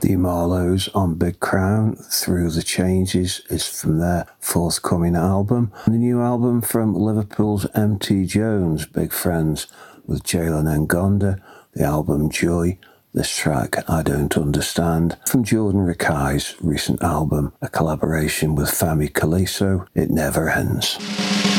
The Marlows on Big Crown, Through the Changes, is from their forthcoming album. And the new album from Liverpool's MT Jones, Big Friends, with Jalen Ngonda, the album Joy, this track I Don't Understand, from Jordan Rakei's recent album, a collaboration with Fami Kaliso, It Never Ends.